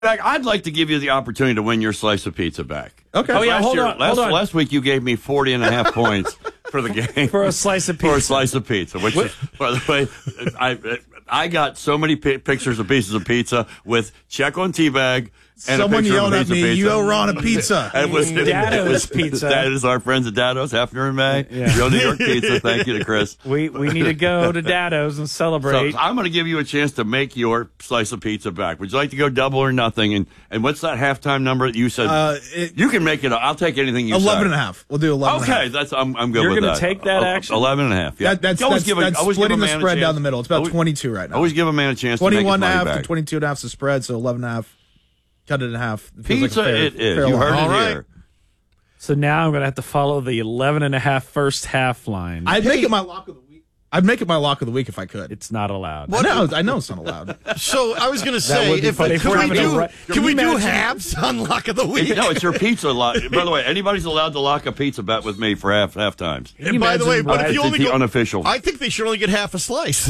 I'd like to give you the opportunity to win your slice of pizza back. Okay. Oh, yeah, hold on. Last week you gave me 40.5 points for the game. For a slice of pizza. For a slice of pizza, which, by the way, I got so many pictures of pieces of pizza with check on Teabag. And someone yelled at me, pizza. "You owe Ron a pizza." It was Dado's Pizza. That is our friends at Dado's, Hefner and May. Yeah. Real New York Pizza. Thank you to Chris. We need to go to Dado's and celebrate. So I'm going to give you a chance to make your slice of pizza back. Would you like to go double or nothing? And what's that halftime number that you said? You can make it. I'll take anything you 11.5. We'll do 11. Okay, I'm good You're with that. You're going to take that action? 11.5. Yeah. That's splitting the spread down the middle. It's about 22 right now. Always give a man a chance to make his money back. 21.5 to 22.5 is the spread, so 11.5. Cut it in half. Pizza, it is. You heard it here. So now I'm going to have to follow the 11.5 first half line. I'd make it my lock of the week. I'd make it my lock of the week if I could. It's not allowed. I know it's not allowed. So I was going to say, can we do halves on lock of the week? No, it's your pizza lock. By the way, anybody's allowed to lock a pizza bet with me for half times. And by the way, but if you only go unofficial, I think they should only get half a slice.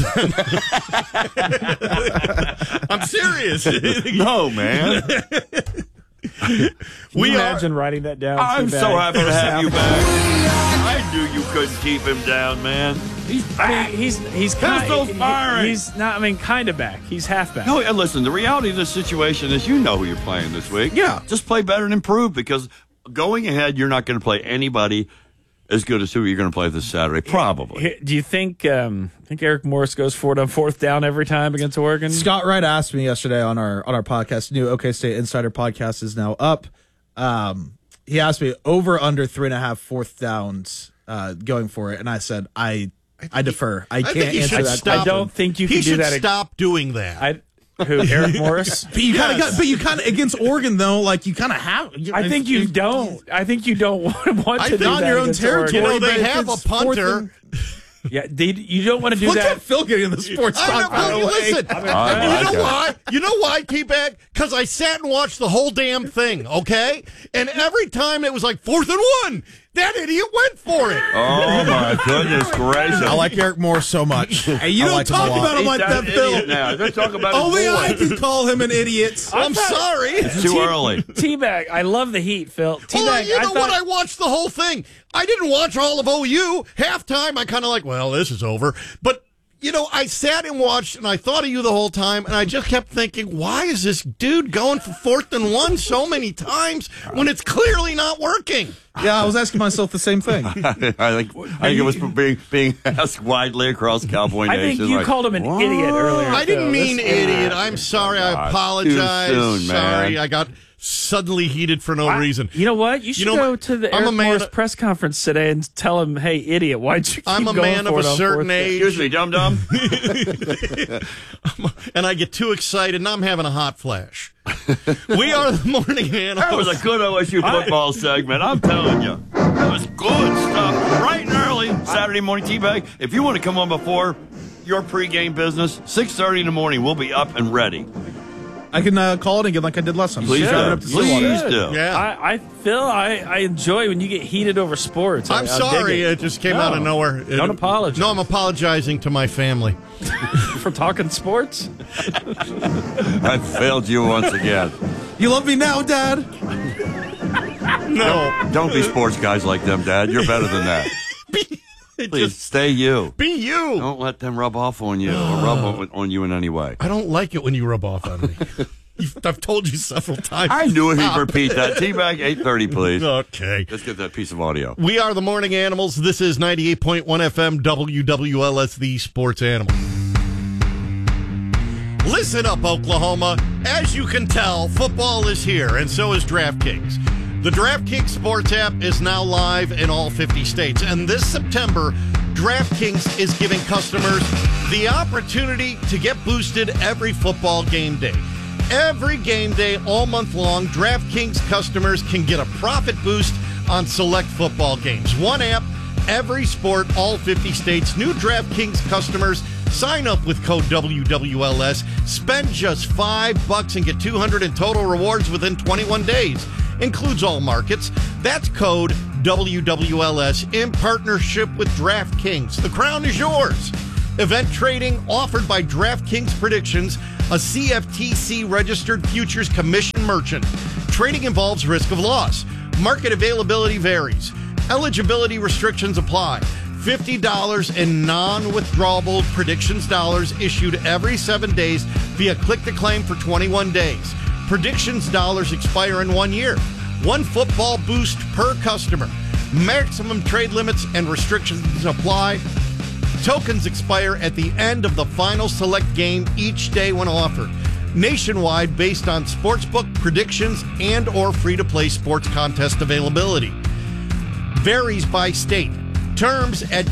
I'm serious. No, man. Can you imagine writing that down? I'm so happy to have you back. I knew you couldn't keep him down, man. He's back. He's kind of firing. He's not. I mean, kind of back. He's half back. No, and listen. The reality of the situation is, you know who you're playing this week. Yeah, just play better and improve, because going ahead, you're not going to play anybody as good as who you're going to play this Saturday. Probably. Do you think Eric Morris goes for it on fourth down every time against Oregon? Scott Wright asked me yesterday on our podcast. New OK State Insider podcast is now up. He asked me over under 3.5 fourth downs going for it, and I said I defer. I can't answer that. I don't think you can do that. He should stop doing that. Who, Eric Morris? But you kind of against Oregon though, like you kind of have. I think you don't want to do that on your own territory. You know, they have a punter. Yeah, you don't want to do Look that. at Phil getting in the sports talk. Listen, you know why? You know why, Teabag? Because I sat and watched the whole damn thing, okay? And every time it was like 4th and 1, that idiot went for it. Oh, my goodness gracious. I like Eric Morris so much. Hey, you don't talk about him like that, Phil. Now. They're talking about only I can call him an idiot. I'm sorry. It's too early. Teabag, I love the heat, Phil. Well, you know what? I watched the whole thing. I didn't watch all of OU. Halftime, I kind of like, well, this is over. But, you know, I sat and watched, and I thought of you the whole time, and I just kept thinking, why is this dude going for 4th and 1 so many times when it's clearly not working? Yeah, I was asking myself the same thing. I think it was being asked widely across Cowboy Nation. I think you called him an idiot earlier. I didn't mean idiot. I'm sorry. I apologize. Too soon, sorry. man. I got suddenly heated for no reason. You know what? You should go to the Eric Morris press conference today and tell him, hey, idiot, why'd you keep I'm a man of a certain age. Excuse me, dum-dum. And I get too excited, and I'm having a hot flash. We are the Morning Animals. That was a good OSU football segment, I'm telling you. That was good stuff. Bright and early, Saturday morning Teabag. If you want to come on before your pregame business, 6:30 in the morning, we'll be up and ready. I can call it again like I did last time. Please do. Yeah. Phil, I enjoy when you get heated over sports. I'm sorry. It just came out of nowhere. Don't apologize. No, I'm apologizing to my family. For talking sports? I failed you once again. You love me now, Dad? No. Don't be sports guys like them, Dad. You're better than that. Please stay you. Be you. Don't let them rub off on you or rub on you in any way. I don't like it when you rub off on me. I've told you several times. I knew he'd repeat that. Teabag, 8:30, please. Okay. Let's get that piece of audio. We are the Morning Animals. This is 98.1 FM WWLS, the Sports Animal. Listen up, Oklahoma. As you can tell, football is here, and so is DraftKings. The DraftKings Sports app is now live in all 50 states. And this September, DraftKings is giving customers the opportunity to get boosted every football game day. Every game day, all month long, DraftKings customers can get a profit boost on select football games. One app, every sport, all 50 states. New DraftKings customers sign up with code WWLS. Spend just $5 and get $200 in total rewards within 21 days. Includes all markets. That's code WWLS in partnership with DraftKings. The crown is yours. Event trading offered by DraftKings Predictions, a CFTC-registered futures commission merchant. Trading involves risk of loss. Market availability varies. Eligibility restrictions apply. $50 in non-withdrawable predictions dollars issued every 7 days via click-to-claim for 21 days. Predictions dollars expire in 1 year. One football boost per customer. Maximum trade limits and restrictions apply. Tokens expire at the end of the final select game each day when offered. Nationwide based on sportsbook predictions and or free-to-play sports contest availability. Varies by state. Terms at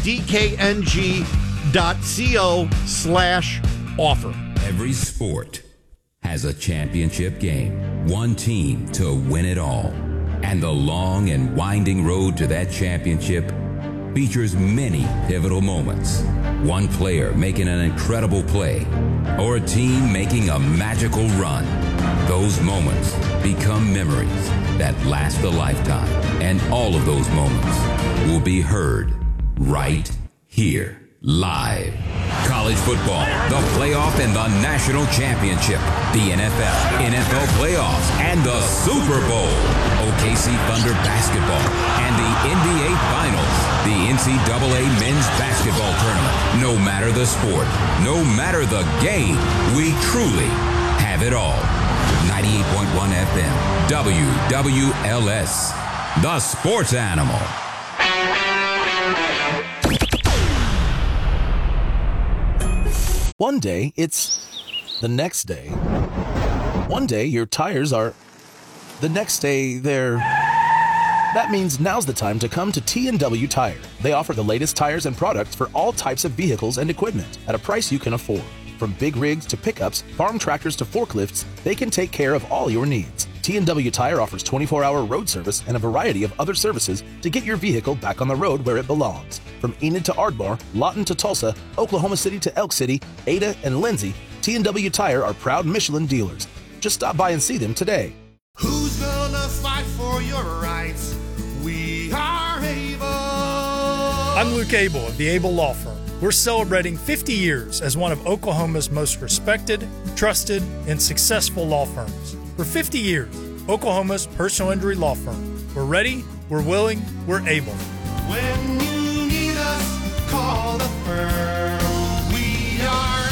dkng.co/offer. Every sport has a championship game. One team to win it all. And the long and winding road to that championship features many pivotal moments. One player making an incredible play, or a team making a magical run. Those moments become memories that last a lifetime. And all of those moments will be heard right here, live. College football, the playoff and the national championship, the NFL playoffs, and the Super Bowl, OKC Thunder basketball, and the NBA Finals, the NCAA men's basketball tournament. No matter the sport, no matter the game, we truly have it all. 98.1 FM, WWLS, the Sports Animal. One day, it's the next day. One day, your tires are... The next day, they're... That means now's the time to come to T&W Tire. They offer the latest tires and products for all types of vehicles and equipment at a price you can afford. From big rigs to pickups, farm tractors to forklifts, they can take care of all your needs. T&W Tire offers 24-hour road service and a variety of other services to get your vehicle back on the road where it belongs. From Enid to Ardmore, Lawton to Tulsa, Oklahoma City to Elk City, Ada and Lindsay, T&W Tire are proud Michelin dealers. Just stop by and see them today. Who's gonna fight for your rights? We are able. I'm Luke Abel of the Abel Law Firm. We're celebrating 50 years as one of Oklahoma's most respected, trusted, and successful law firms. For 50 years, Oklahoma's personal injury law firm. We're ready, we're willing, we're able. When you need us, call the firm. We are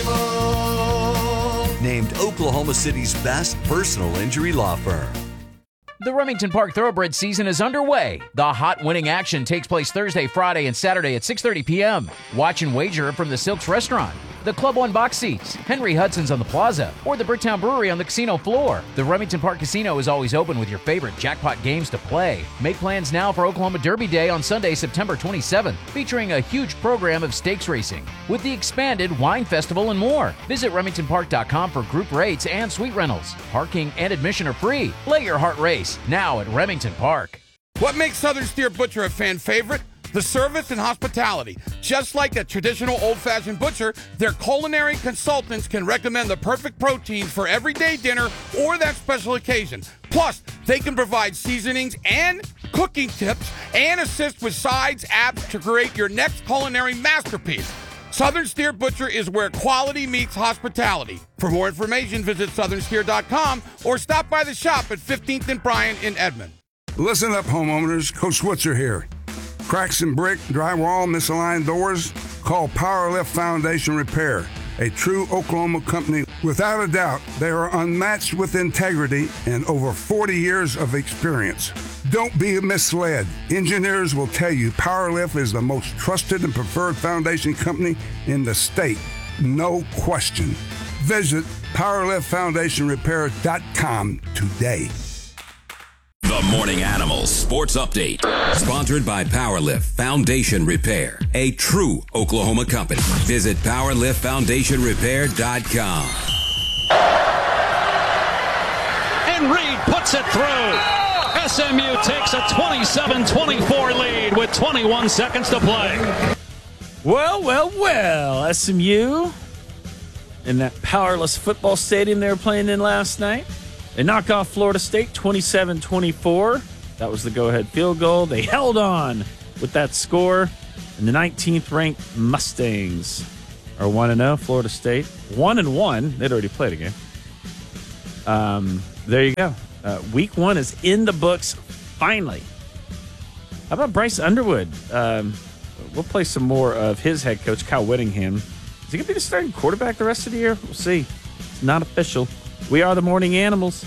able. Named Oklahoma City's best personal injury law firm. The Remington Park Thoroughbred season is underway. The hot winning action takes place Thursday, Friday, and Saturday at 6:30 p.m. Watch and wager from the Silks Restaurant, the Club One box seats, Henry Hudson's on the plaza, or the Bricktown Brewery on the casino floor. The Remington Park Casino is always open with your favorite jackpot games to play. Make plans now for Oklahoma Derby Day on Sunday, September 27th, featuring a huge program of stakes racing with the expanded wine festival and more. Visit RemingtonPark.com for group rates and suite rentals. Parking and admission are free. Let your heart race now at Remington Park. What makes Southern Steer Butcher a fan favorite? The service and hospitality. Just like a traditional old-fashioned butcher, their culinary consultants can recommend the perfect proteins for everyday dinner or that special occasion. Plus, they can provide seasonings and cooking tips and assist with sides, apps to create your next culinary masterpiece. Southern Steer Butcher is where quality meets hospitality. For more information, visit southernsteer.com or stop by the shop at 15th and Bryant in Edmond. Listen up, homeowners. Coach Switzer here. Cracks in brick, drywall, misaligned doors? Call Powerlift Foundation Repair, a true Oklahoma company. Without a doubt, they are unmatched with integrity and over 40 years of experience. Don't be misled. Engineers will tell you Powerlift is the most trusted and preferred foundation company in the state. No question. Visit PowerliftFoundationRepair.com today. The Morning Animal Sports Update, sponsored by Powerlift Foundation Repair, a true Oklahoma company. Visit PowerliftFoundationRepair.com. And Reed puts it through. SMU takes a 27-24 lead with 21 seconds to play. Well, SMU in that powerless football stadium they were playing in last night. They knock off Florida State 27-24. That was the go-ahead field goal. They held on with that score. And the 19th-ranked Mustangs are 1-0. Florida State 1-1. They'd already played a game. There you go. Week 1 is in the books finally. How about Bryce Underwood? We'll play some more of his head coach, Kyle Whittingham. Is he going to be the starting quarterback the rest of the year? We'll see. It's not official. We are the Morning Animals.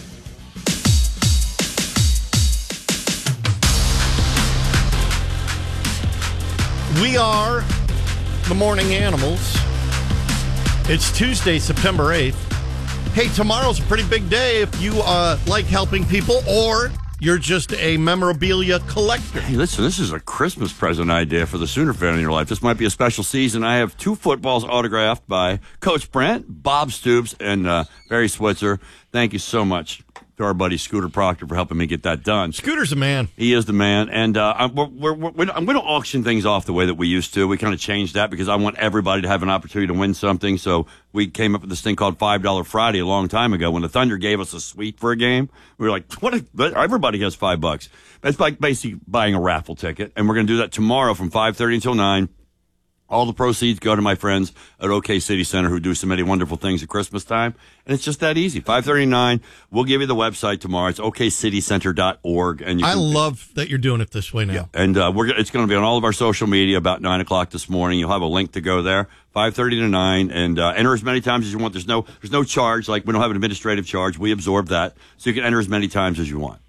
We are the Morning Animals. It's Tuesday, September 8th. Hey, tomorrow's a pretty big day if you like helping people or you're just a memorabilia collector. Hey, listen, this is a Christmas present idea for the Sooner fan in your life. This might be a special season. I have 2 footballs autographed by Coach Brent, Bob Stoops, and Barry Switzer. Thank you so much to our buddy Scooter Proctor for helping me get that done. Scooter's a man. He is the man. And I'm going to auction things off the way that we used to. We kind of changed that because I want everybody to have an opportunity to win something. So we came up with this thing called $5 Friday a long time ago. When the Thunder gave us a suite for a game, we were like, everybody has $5. It's like basically buying a raffle ticket. And we're going to do that tomorrow from 5:30 until 9. All the proceeds go to my friends at OK City Center who do so many wonderful things at Christmas time. And it's just that easy. 5:39. We'll give you the website tomorrow. It's okcitycenter.org. And I love that you're doing it this way now. Yeah. And it's going to be on all of our social media about 9 o'clock this morning. You'll have a link to go there, 5:30 to 9. And enter as many times as you want. There's no charge. Like, we don't have an administrative charge. We absorb that. So you can enter as many times as you want.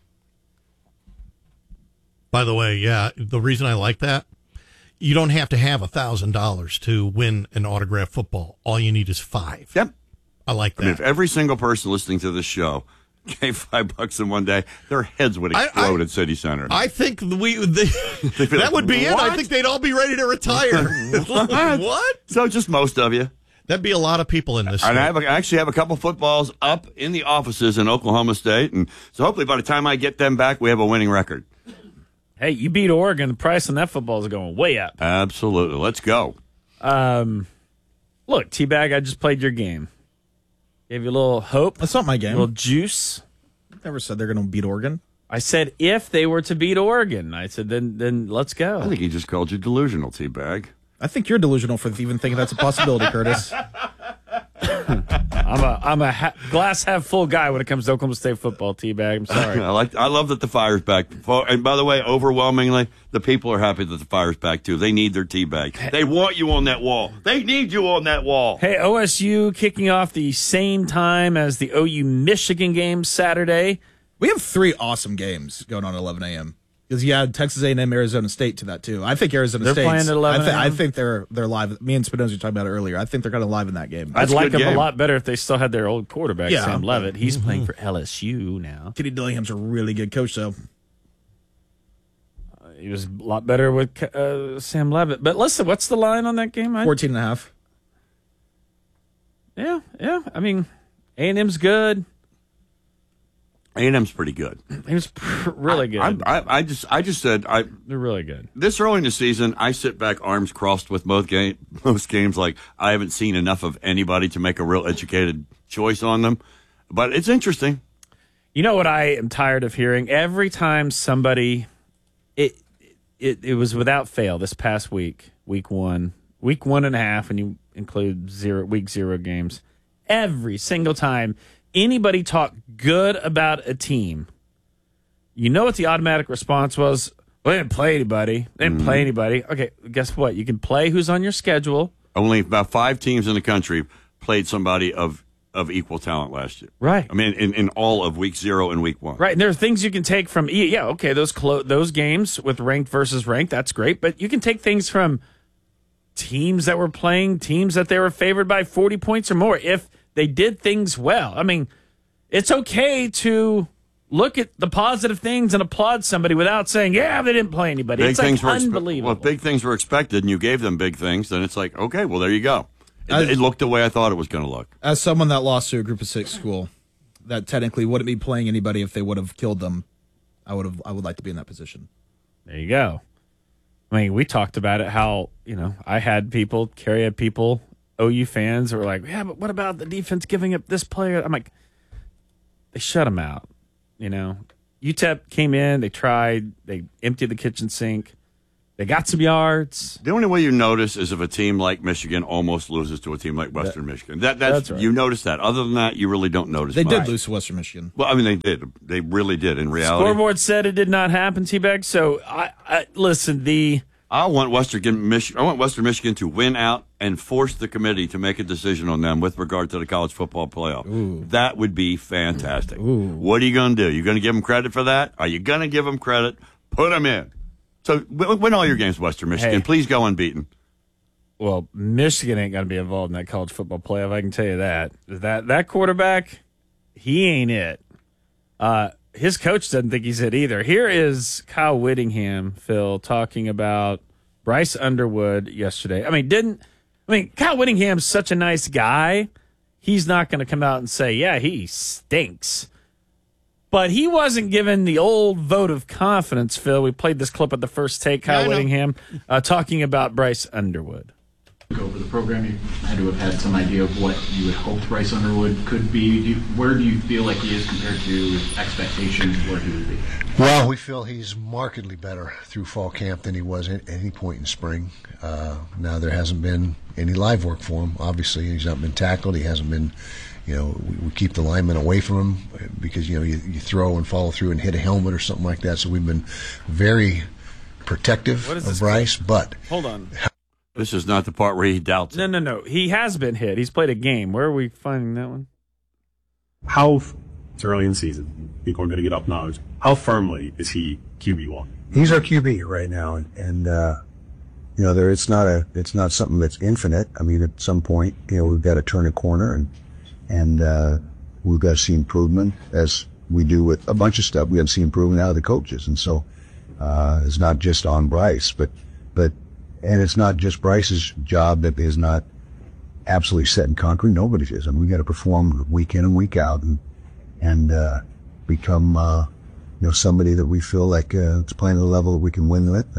By the way, yeah, the reason I like that, you don't have to have $1,000 to win an autographed football. All you need is $5. Yep. I like that. I mean, if every single person listening to this show gave $5 in one day, their heads would explode at City Center. I think that would be it. I think they'd all be ready to retire. What? So just most of you. That'd be a lot of people in this. And I actually have a couple footballs up in the offices in Oklahoma State. And so hopefully by the time I get them back, we have a winning record. Hey, you beat Oregon. The price on that football is going way up. Absolutely. Let's go. Look, T-Bag, I just played your game. Gave you a little hope. That's not my game. A little juice. Never said they're going to beat Oregon. I said if they were to beat Oregon. I said then let's go. I think he just called you delusional, T-Bag. I think you're delusional for even thinking that's a possibility, Curtis. I'm a glass half full guy when it comes to Oklahoma State football, T-Bag. I'm sorry. I love that the Fire's back. And by the way, overwhelmingly, the people are happy that the Fire's back too. They need their T-Bag. They want you on that wall. They need you on that wall. Hey, OSU kicking off the same time as the OU Michigan game Saturday. We have 3 awesome games going on at 11 a.m. Because you add Texas A&M, Arizona State to that too. I think Arizona State. They're playing at 11 I think they're live. Me and Spinoza were talking about it earlier. I think they're kind of live in that game. I'd like them a lot better if they still had their old quarterback, Sam Levitt. He's playing for LSU now. Kenny Dillingham's a really good coach, though. He was a lot better with Sam Levitt. But listen, what's the line on that game? 14.5. Yeah. I mean, A&M's good. A&M's pretty good. It's really good. I just said they're really good. This early in the season, I sit back arms crossed with most games. Like, I haven't seen enough of anybody to make a real educated choice on them. But it's interesting. You know what I am tired of hearing? Every time somebody, it was without fail this past week 1.5, and you include week 0 games. Every single time anybody talk good about a team, you know what the automatic response was? Well, they didn't play anybody. Okay, guess what? You can play who's on your schedule. Only about 5 teams in the country played somebody of equal talent last year. Right. I mean, in all of week 0 and week 1. Right, and there are things you can take from, those games with ranked versus ranked, that's great, but you can take things from teams that were playing, teams that they were favored by 40 points or more if they did things well. I mean, it's okay to look at the positive things and applaud somebody without saying, they didn't play anybody. It's like unbelievable. Well, if big things were expected and you gave them big things, then it's like, okay, well, there you go. It looked the way I thought it was going to look. As someone that lost to a group of 6 school that technically wouldn't be playing anybody if they would have killed them, I would like to be in that position. There you go. I mean, we talked about it, how, I had people, Kerry had people, OU fans were like, but what about the defense giving up this player? I'm like, they shut him out. UTEP came in, they tried, they emptied the kitchen sink. They got some yards. The only way you notice is if a team like Michigan almost loses to a team like Western Michigan. That's right. You notice that. Other than that, you really don't notice. They much. did lose to Western Michigan. Well, I mean, they did. They really did. In reality, Scoreboard said it did not happen, T-Bag. So I listen. I want Western Michigan to win out and force the committee to make a decision on them with regard to the college football playoff. Ooh. That would be fantastic. Ooh. What are you going to do? You going to give them credit for that? Are you going to give them credit? Put them in. So win all your games, Western Michigan. Hey. Please go unbeaten. Well, Michigan ain't going to be involved in that college football playoff. I can tell you that. That quarterback, he ain't it. His coach doesn't think he's it either. Here is Kyle Whittingham, Phil, talking about Bryce Underwood yesterday. Kyle Whittingham's such a nice guy. He's not going to come out and say, yeah, he stinks. But he wasn't given the old vote of confidence, Phil. We played this clip at the first take, Kyle Whittingham, talking about Bryce Underwood. Over the program, you had to have had some idea of what you had hoped Bryce Underwood could be. Where do you feel like he is compared to expectations where he would be? Well, we feel he's markedly better through fall camp than he was at any point in spring. Now, there hasn't been any live work for him. Obviously, he's not been tackled. He hasn't been, we keep the linemen away from him because, you throw and follow through and hit a helmet or something like that. So we've been very protective of Bryce. But hold on. This is not the part where he doubts it. No. He has been hit. He's played a game. Where are we finding that one? It's early in season. People are going to get up now. How firmly is he QB1? He's our QB right now, and it's not something that's infinite. I mean, at some point, we've got to turn a corner, and we've got to see improvement, as we do with a bunch of stuff. We got to see improvement out of the coaches, and so it's not just on Bryce, but it's not just Bryce's job that is not absolutely set in concrete. Nobody's is. I mean, we got to perform week in and week out, and become somebody that we feel like it's playing at a level that we can win with,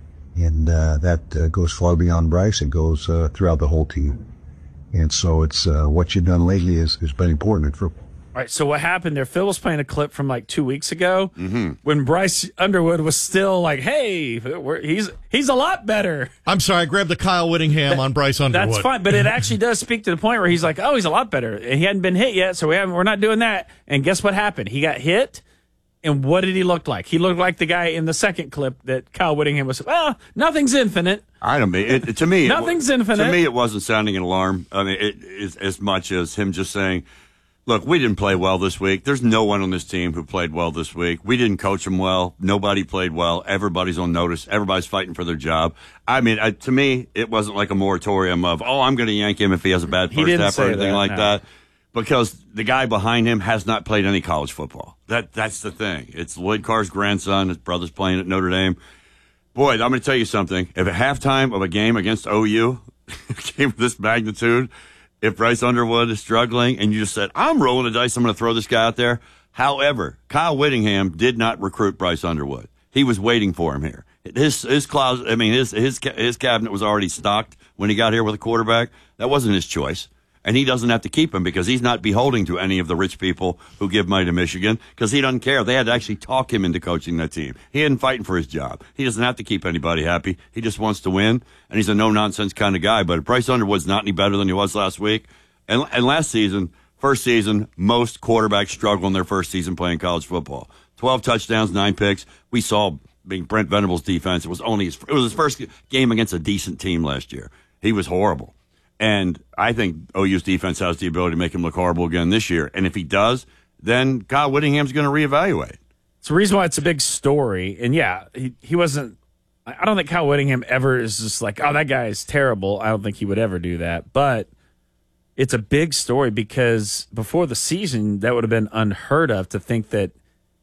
and that goes far beyond Bryce. It goes throughout the whole team, and so it's what you've done lately has been important for. All right, so what happened there? Phil was playing a clip from like 2 weeks ago when Bryce Underwood was still like, hey, he's a lot better. I'm sorry, I grabbed the Kyle Whittingham on Bryce Underwood. That's fine, but it actually does speak to the point where he's like, oh, he's a lot better. And he hadn't been hit yet, so we're not doing that. And guess what happened? He got hit, and what did he look like? He looked like the guy in the second clip that Kyle Whittingham was, well, nothing's infinite. I don't mean to me. Nothing's infinite. To me, it wasn't sounding an alarm. I mean, it is as much as him just saying, look, we didn't play well this week. There's no one on this team who played well this week. We didn't coach them well. Nobody played well. Everybody's on notice. Everybody's fighting for their job. I mean, to me, it wasn't like a moratorium of, I'm going to yank him if he has a bad first half or anything like that. Because the guy behind him has not played any college football. That's the thing. It's Lloyd Carr's grandson. His brother's playing at Notre Dame. Boy, I'm going to tell you something. If at halftime of a game against OU, a game of this magnitude, if Bryce Underwood is struggling and you just said, I'm rolling the dice, I'm going to throw this guy out there. However, Kyle Whittingham did not recruit Bryce Underwood. He was waiting for him here. His closet, I mean, his cabinet was already stocked when he got here with a quarterback. That wasn't his choice. And he doesn't have to keep him because he's not beholden to any of the rich people who give money to Michigan because he doesn't care. They had to actually talk him into coaching that team. He isn't fighting for his job. He doesn't have to keep anybody happy. He just wants to win, and he's a no-nonsense kind of guy. But if Bryce Underwood's not any better than he was last week, and last season, first season, most quarterbacks struggle in their first season playing college football. 12 touchdowns, 9 picks. We saw being Brent Venables' defense. It was his first game against a decent team last year. He was horrible. And I think OU's defense has the ability to make him look horrible again this year. And if he does, then Kyle Whittingham's going to reevaluate. It's the reason why it's a big story. And, yeah, he wasn't – I don't think Kyle Whittingham ever is just like, oh, that guy is terrible. I don't think he would ever do that. But it's a big story because before the season, that would have been unheard of to think that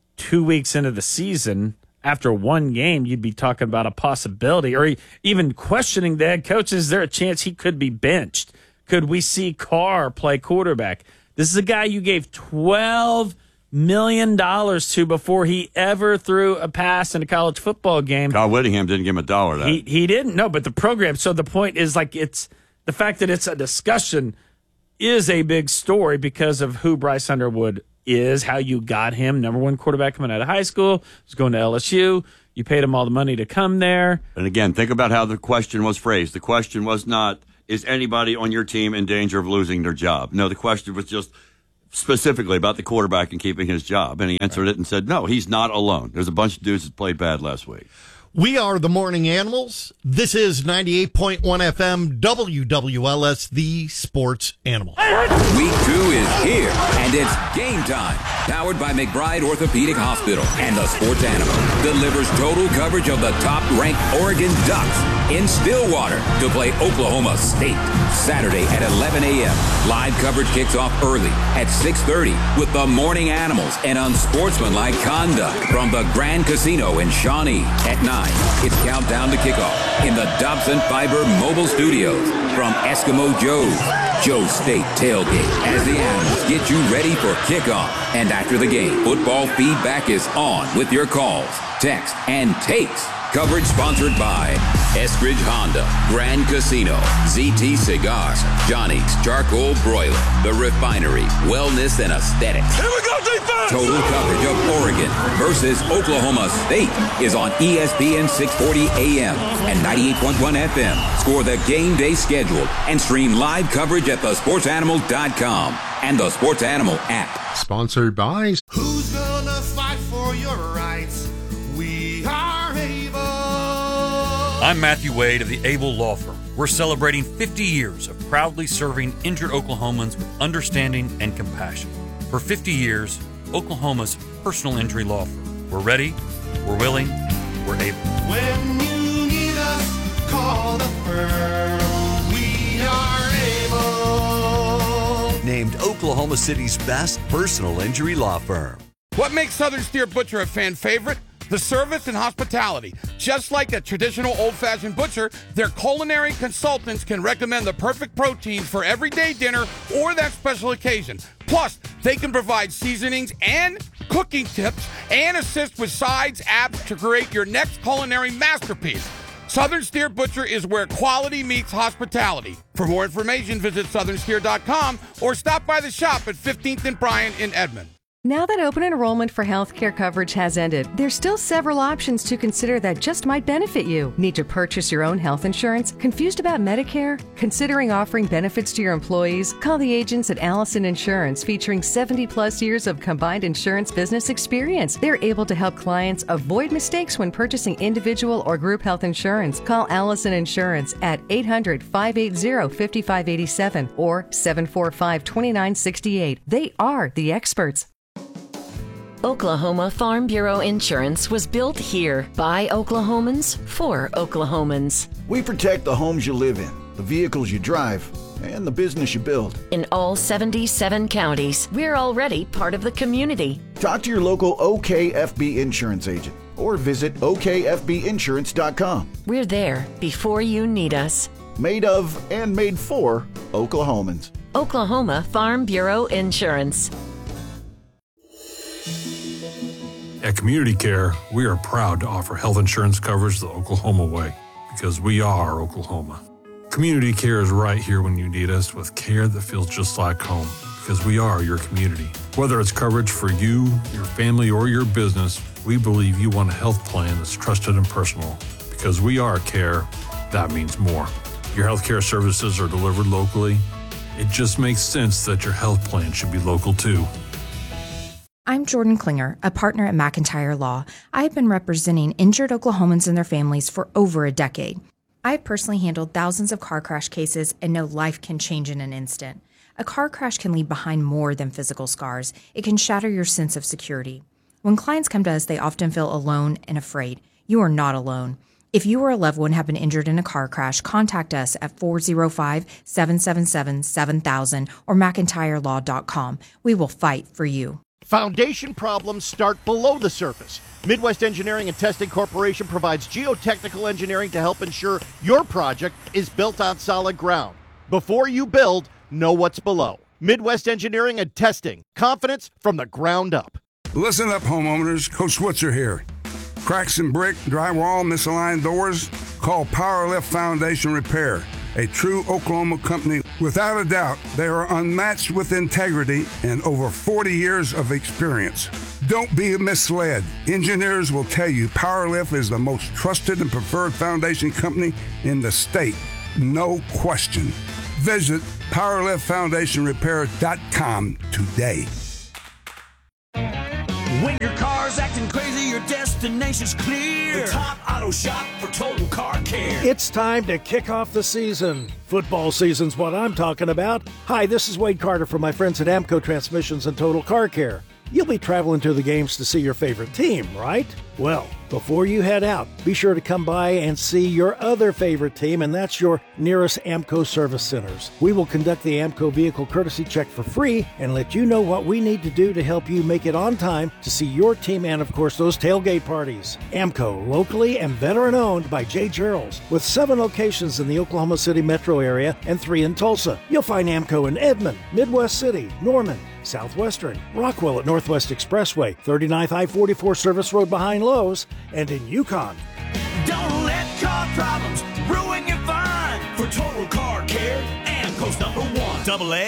2 weeks into the season – after one game, you'd be talking about a possibility or even questioning the head coach. Is there a chance he could be benched? Could we see Carr play quarterback? This is a guy you gave $12 million to before he ever threw a pass in a college football game. Kyle Whittingham didn't give him $1. He didn't. No, but the program. So the point is it's the fact that it's a discussion is a big story because of who Bryce Underwood is, how you got him, number one quarterback coming out of high school, was going to LSU. You paid them all the money to come there. And again, think about how the question was phrased. The question was not, is anybody on your team in danger of losing their job? No, the question was just specifically about the quarterback and keeping his job. And he answered it and said, no, he's not alone. There's a bunch of dudes that played bad last week. We are the Morning Animals. This is 98.1 FM WWLS, the Sports Animal. Week 2 is here, and it's game time. Powered by McBride Orthopedic Hospital, and the Sports Animal delivers total coverage of the top-ranked Oregon Ducks in Stillwater to play Oklahoma State. Saturday at 11 a.m. Live coverage kicks off early at 6:30 with the Morning Animals and unsportsmanlike conduct from the Grand Casino in Shawnee. At 9, it's countdown to kickoff in the Dobson Fiber Mobile Studios from Eskimo Joe's State Tailgate as the Animals get you ready for kickoff. And after the game, football feedback is on with your calls, text, and takes. Coverage sponsored by Eskridge Honda, Grand Casino, ZT Cigars, Johnny's Charcoal Broiler, The Refinery, Wellness and Aesthetics. Here we go, defense! Total coverage of Oregon versus Oklahoma State is on ESPN 640 AM and 98.1 FM. Score the game day schedule and stream live coverage at thesportsanimal.com and the Sports Animal app. Sponsored by... Who's gonna fight for your rights? We are able. I'm Matthew Wade of the Able Law Firm. We're celebrating 50 years of proudly serving injured Oklahomans with understanding and compassion. For 50 years, Oklahoma's personal injury law firm. We're ready, we're willing, we're able. When you need us, call the firm. We are able. Named Oklahoma City's best personal injury law firm. What makes Southern Steer Butcher a fan favorite? The service and hospitality. Just like a traditional old-fashioned butcher, their culinary consultants can recommend the perfect proteins for everyday dinner or that special occasion. Plus, they can provide seasonings and cooking tips and assist with sides, apps to create your next culinary masterpiece. Southern Steer Butcher is where quality meets hospitality. For more information, visit southernsteer.com or stop by the shop at 15th and Bryant in Edmond. Now that open enrollment for healthcare coverage has ended, there's still several options to consider that just might benefit you. Need to purchase your own health insurance? Confused about Medicare? Considering offering benefits to your employees? Call the agents at Allison Insurance, featuring 70-plus years of combined insurance business experience. They're able to help clients avoid mistakes when purchasing individual or group health insurance. Call Allison Insurance at 800-580-5587 or 745-2968. They are the experts. Oklahoma Farm Bureau Insurance was built here by Oklahomans for Oklahomans. We protect the homes you live in, the vehicles you drive, and the business you build. In all 77 counties, we're already part of the community. Talk to your local OKFB insurance agent or visit okfbinsurance.com. We're there before you need us. Made of and made for Oklahomans. Oklahoma Farm Bureau Insurance. At Community Care, we are proud to offer health insurance coverage the Oklahoma way, because we are Oklahoma. Community Care is right here when you need us, with care that feels just like home, because we are your community. Whether it's coverage for you, your family, or your business, we believe you want a health plan that's trusted and personal. Because we are care, that means more. Your health care services are delivered locally. It just makes sense that your health plan should be local too. I'm Jordan Klinger, a partner at McIntyre Law. I've been representing injured Oklahomans and their families for over a decade. I've personally handled thousands of car crash cases and know life can change in an instant. A car crash can leave behind more than physical scars. It can shatter your sense of security. When clients come to us, they often feel alone and afraid. You are not alone. If you or a loved one have been injured in a car crash, contact us at 405-777-7000 or McIntyreLaw.com. We will fight for you. Foundation problems start below the surface. Midwest Engineering and Testing Corporation provides geotechnical engineering to help ensure your project is built on solid ground. Before you build, know what's below. Midwest Engineering and Testing. Confidence from the ground up. Listen up, homeowners. Coach Switzer here. Cracks in brick, drywall, misaligned doors? Call Powerlift Foundation Repair, a true Oklahoma company. Without a doubt, they are unmatched with integrity and over 40 years of experience. Don't be misled. Engineers will tell you PowerLift is the most trusted and preferred foundation company in the state. No question. Visit PowerLiftFoundationRepair.com today. When your car's acting crazy, your destination's clear. The Top Auto Shop for total car care. It's time to kick off the season. Football season's what I'm talking about. Hi, this is Wade Carter from my friends at Amco Transmissions and Total Car Care. You'll be traveling to the games to see your favorite team, right? Well, before you head out, be sure to come by and see your other favorite team, and that's your nearest Amco service centers. We will conduct the Amco vehicle courtesy check for free and let you know what we need to do to help you make it on time to see your team and, of course, those tailgate parties. Amco, locally and veteran-owned by Jay Geralds, with 7 locations in the Oklahoma City metro area and 3 in Tulsa. You'll find Amco in Edmond, Midwest City, Norman, Southwestern, Rockwell at Northwest Expressway, 39th I-44 Service Road behind Lowe's, and in Yukon. Don't let car problems ruin your fun. For total car care, Amco's #1.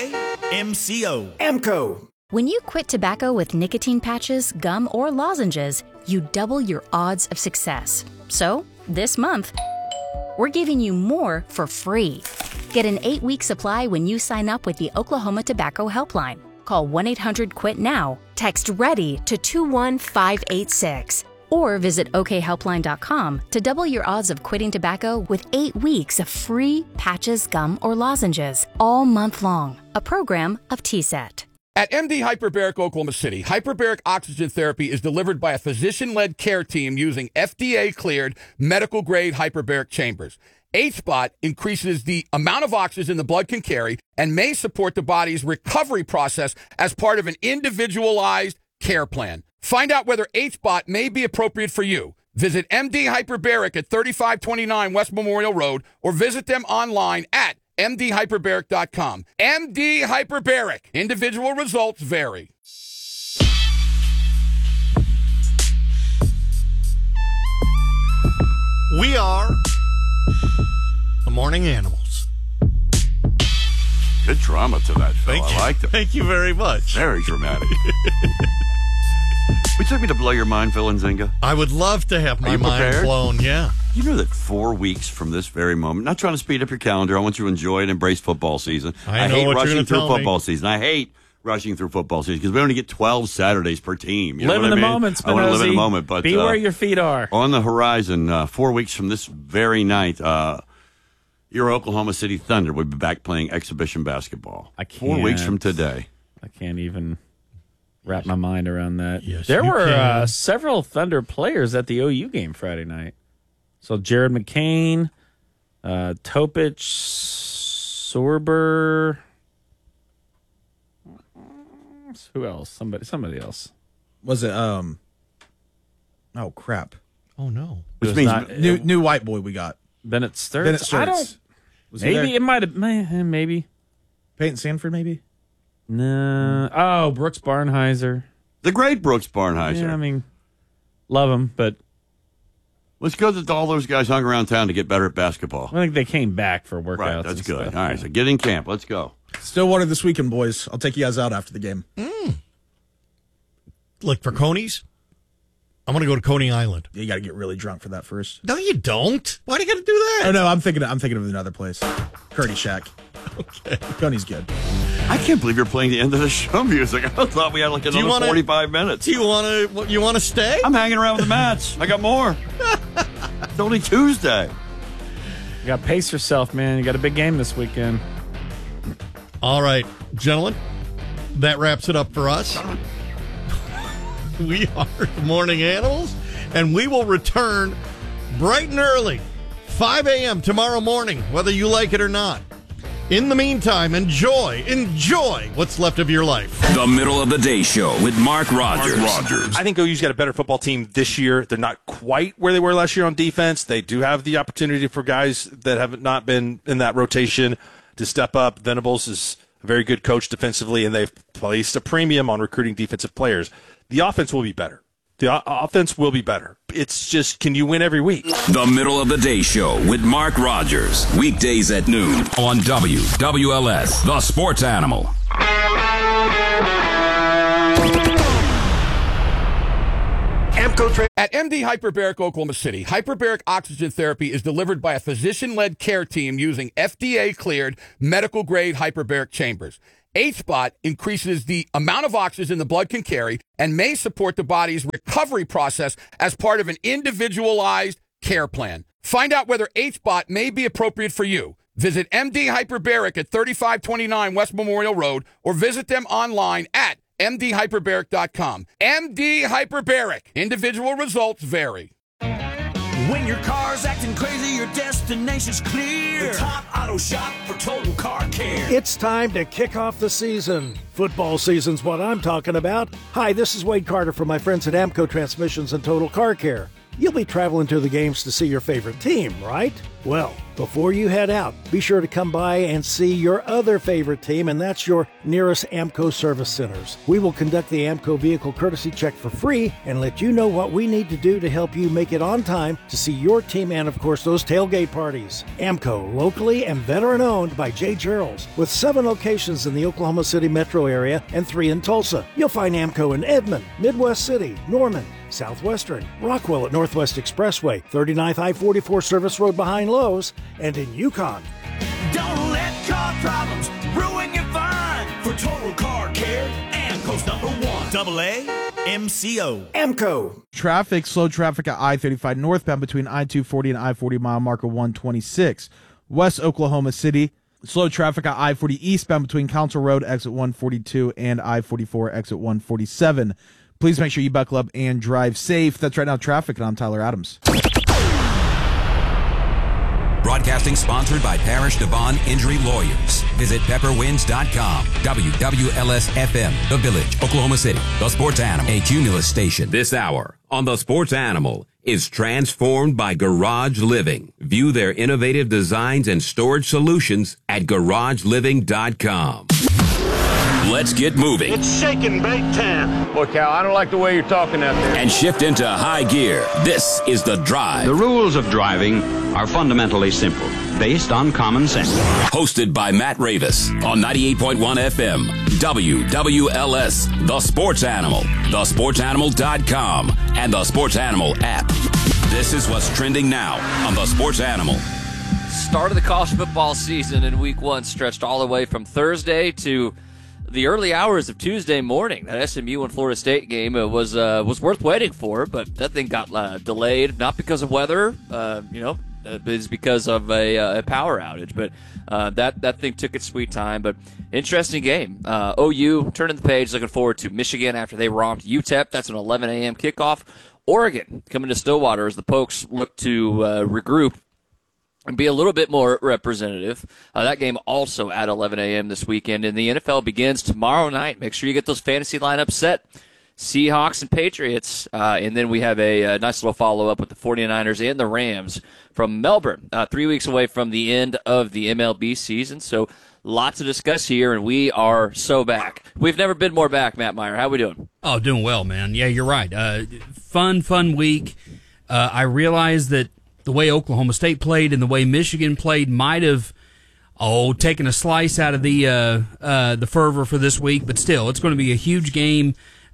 AAMCO. Amco. When you quit tobacco with nicotine patches, gum, or lozenges, you double your odds of success. So, this month, we're giving you more for free. Get an 8-week supply when you sign up with the Oklahoma Tobacco Helpline. Call 1-800-QUIT-NOW, text READY to 21586, or visit okhelpline.com to double your odds of quitting tobacco with 8 weeks of free patches, gum, or lozenges all month long. A program of TSET. At MD Hyperbaric Oklahoma City, hyperbaric oxygen therapy is delivered by a physician-led care team using FDA-cleared medical-grade hyperbaric chambers. H-Spot increases the amount of oxygen the blood can carry and may support the body's recovery process as part of an individualized care plan. Find out whether H-Spot may be appropriate for you. Visit MD Hyperbaric at 3529 West Memorial Road or visit them online at mdhyperbaric.com. MD Hyperbaric. Individual results vary. We are the Morning Animals. Good drama to that, Phil. I liked it. Thank you very much. Very dramatic. Would you like me to blow your mind, Phil and Zinga? I would love to have my mind blown, yeah. You know that 4 weeks from this very moment, not trying to speed up your calendar, I want you to enjoy and embrace football season. I know hate what you're rushing gonna through tell me. football season. I hate rushing through football season because we only get 12 Saturdays per team. You Live know in what the I mean? moment, I want to live in the Spinozzi. moment, but Be where your feet are. On the horizon, 4 weeks from this very night, your Oklahoma City Thunder will be back playing exhibition basketball. 4 weeks from today. I can't even wrap my mind around that. Yes, there you were can. several Thunder players at the OU game Friday night. So Jared McCain, Topich, Sorber. Who else? Somebody else. Was it oh crap. Oh no. Which means new white boy we got. Bennett Sturts. Bennett Sturts. I don't. Was he maybe there? it might have. Maybe. Peyton Sanford, maybe. No. Oh, Brooks Barnheiser. The great Brooks Barnheiser. Yeah, I mean, love him, but Let's go that all those guys hung around town to get better at basketball. I think they came back for workouts. Right, that's and good. stuff. All right, so get in camp. Let's go. Stillwater this weekend, boys. I'll take you guys out after the game. Like for Coney's? I'm going to go to Coney Island. You got to get really drunk for that first. No, you don't. Why do you got to do that? Oh no, I'm thinking of another place. Curdy Shack. Okay. Coney's good. I can't believe you're playing the end of the show music. I thought we had like another 45 minutes. Do you want to stay? I'm hanging around with the Mats. I got more. It's only Tuesday. You got to pace yourself, man. You got a big game this weekend. All right, gentlemen, that wraps it up for us. We are the Morning Animals, and we will return bright and early, 5 a.m. tomorrow morning, whether you like it or not. In the meantime, enjoy what's left of your life. The Middle of the Day Show with Mark Rogers. I think OU's got a better football team this year. They're not quite where they were last year on defense. They do have the opportunity for guys that have not been in that rotation to step up. Venables is a very good coach defensively, and they've placed a premium on recruiting defensive players. The offense will be better. The offense will be better. It's just, can you win every week? The Middle of the Day Show with Mark Rogers. Weekdays at noon on WWLS, The Sports Animal. At MD Hyperbaric Oklahoma City, hyperbaric oxygen therapy is delivered by a physician-led care team using FDA-cleared medical-grade hyperbaric chambers. H-Spot increases the amount of oxygen the blood can carry and may support the body's recovery process as part of an individualized care plan. Find out whether H-Spot may be appropriate for you. Visit MD Hyperbaric at 3529 West Memorial Road or visit them online at mdhyperbaric.com. MD Hyperbaric. Individual results vary. When your car's acting crazy, your destination's clear. The Top Auto Shop for total car care. It's time to kick off the season. Football season's what I'm talking about. Hi, this is Wade Carter from my friends at Amco Transmissions and Total Car Care. You'll be traveling to the games to see your favorite team, right? Well, before you head out, be sure to come by and see your other favorite team, and that's your nearest Amco service centers. We will conduct the Amco vehicle courtesy check for free and let you know what we need to do to help you make it on time to see your team and, of course, those tailgate parties. Amco, locally and veteran-owned by Jay Geralds, with 7 locations in the Oklahoma City metro area and 3 in Tulsa. You'll find Amco in Edmond, Midwest City, Norman, Southwestern, Rockwell at Northwest Expressway, 39th I-44 Service Road behind Lowe's, and in Yukon. Don't let car problems ruin your fun. For total car care, Amco's #1. AAMCO. Amco. Slow traffic at I-35 northbound between I-240 and I-40 mile marker 126. West Oklahoma City. Slow traffic at I-40 eastbound between Council Road, exit 142, and I-44, exit 147. Please make sure you buckle up and drive safe. That's Right Now Traffic, and I'm Tyler Adams. Broadcasting sponsored by Parrish Devon Injury Lawyers. Visit pepperwinds.com. WWLS-FM, The Village, Oklahoma City. The Sports Animal, a Cumulus station. This hour on The Sports Animal is transformed by Garage Living. View their innovative designs and storage solutions at garageliving.com. Let's get moving. It's shaking big time. Boy, Cal, I don't like the way you're talking out there. And shift into high gear. This is The Drive. The rules of driving are fundamentally simple, based on common sense. Hosted by Matt Ravis on 98.1 FM, WWLS, The Sports Animal, thesportsanimal.com, and the Sports Animal app. This is what's trending now on The Sports Animal. Start of the college football season in week 1 stretched all the way from Thursday to the early hours of Tuesday morning. That SMU and Florida State game was worth waiting for, but that thing got delayed, not because of weather, it's because of a power outage. But that thing took its sweet time. But interesting game. OU turning the page, looking forward to Michigan after they romped UTEP. That's an 11 a.m. kickoff. Oregon coming to Stillwater as the Pokes look to regroup and be a little bit more representative. That game also at 11 a.m. this weekend. And the NFL begins tomorrow night. Make sure you get those fantasy lineups set. Seahawks and Patriots. And then we have a nice little follow-up with the 49ers and the Rams from Melbourne. 3 weeks away from the end of the MLB season. So lots to discuss here, and we are so back. We've never been more back, Matt Meyer. How we doing? Oh, doing well, man. Yeah, you're right. Fun week. I realize that the way Oklahoma State played and the way Michigan played might have taken a slice out of the fervor for this week, but still, it's going to be a huge game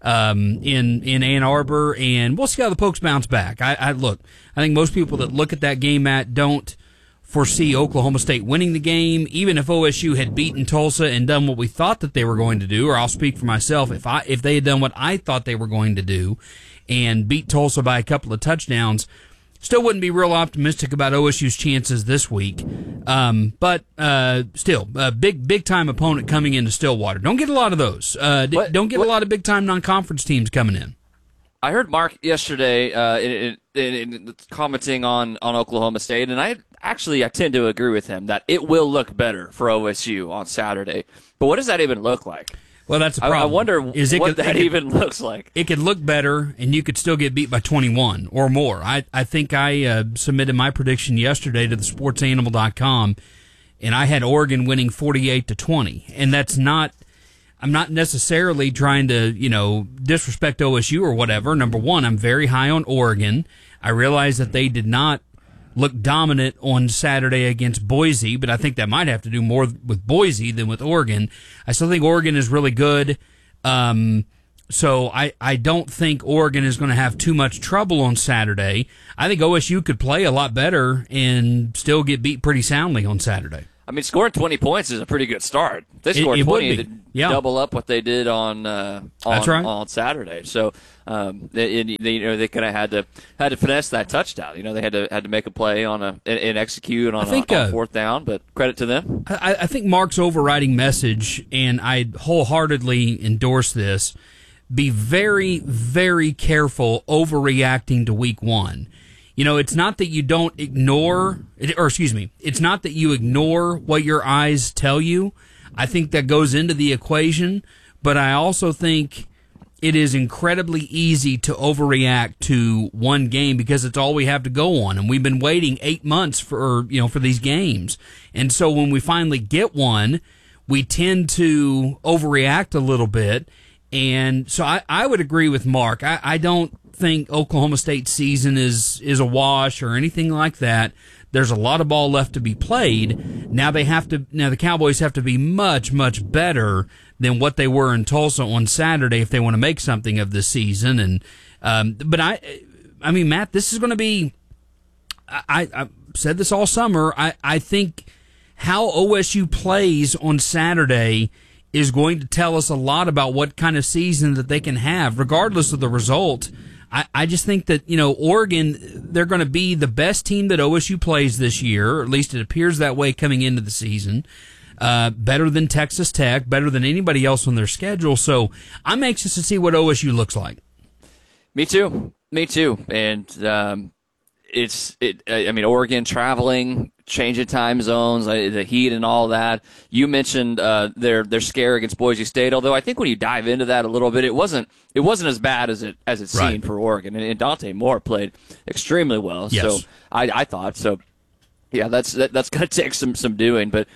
in Ann Arbor, and we'll see how the Pokes bounce back. I think most people that look at that game, Matt, don't foresee Oklahoma State winning the game, even if OSU had beaten Tulsa and done what we thought that they were going to do, or I'll speak for myself, if they had done what I thought they were going to do and beat Tulsa by a couple of touchdowns, still wouldn't be real optimistic about OSU's chances this week. But still, a big-time opponent coming into Stillwater. Don't get a lot of those. Don't get a lot of big-time non-conference teams coming in. I heard Mark yesterday in commenting on Oklahoma State, and I tend to agree with him that it will look better for OSU on Saturday. But what does that even look like? Well, that's a problem. I wonder what that even looks like. It could look better, and you could still get beat by 21 or more. I think I submitted my prediction yesterday to the sportsanimal.com, and I had Oregon winning 48-20. And that's not – I'm not necessarily trying to, disrespect OSU or whatever. Number one, I'm very high on Oregon. I realize that they did not look dominant on Saturday against Boise, but I think that might have to do more with Boise than with Oregon. I still think Oregon is really good. So I don't think Oregon is going to have too much trouble on Saturday. I think OSU could play a lot better and still get beat pretty soundly on Saturday. I mean, scoring 20 points is a pretty good start. They scored 20 to double up what they did on Saturday. So they kind of had to finesse that touchdown. They had to make a play on and execute on a fourth down. But credit to them. I think Mark's overriding message, and I wholeheartedly endorse this: be very, very careful overreacting to week one. It's not that you don't ignore, it's not that you ignore what your eyes tell you. I think that goes into the equation, but I also think it is incredibly easy to overreact to one game because it's all we have to go on, and we've been waiting 8 months for these games. And so when we finally get one, we tend to overreact a little bit. And so I would agree with Mark. I don't think Oklahoma State's season is a wash or anything like that. There's a lot of ball left to be played. Now the Cowboys have to be much, much better than what they were in Tulsa on Saturday if they want to make something of this season. And but I mean, Matt, this is going to be. I said this all summer. I think how OSU plays on Saturday is going to tell us a lot about what kind of season that they can have, regardless of the result. I just think that, Oregon, they're going to be the best team that OSU plays this year, or at least it appears that way coming into the season. Better than Texas Tech, better than anybody else on their schedule. So I'm anxious to see what OSU looks like. Me too. And Oregon traveling, changing time zones, the heat and all that. You mentioned their scare against Boise State, although I think when you dive into that a little bit, it wasn't as bad as it seemed for Oregon. And Dante Moore played extremely well. Yes. So I thought so. Yeah, that's going to take some doing, but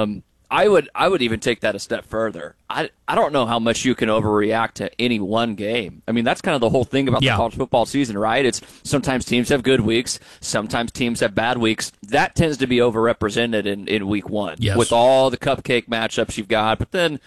I would even take that a step further. I don't know how much you can overreact to any one game. I mean, that's kind of the whole thing about the college football season, right? It's sometimes teams have good weeks, sometimes teams have bad weeks. That tends to be overrepresented in week one with all the cupcake matchups you've got. But then,